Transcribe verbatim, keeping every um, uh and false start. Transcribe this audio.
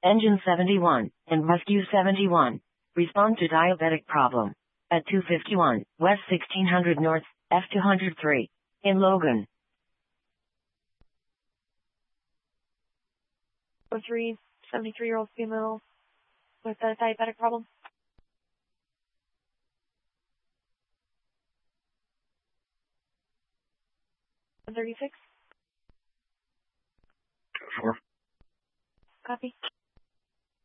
Engine seventy-one, and Rescue seventy-one. Respond to diabetic problem. At two fifty-one, West sixteen hundred North, F two oh three. In Logan. three, seventy-three-year-old female with a diabetic problem. one thirty-six. Four. Copy.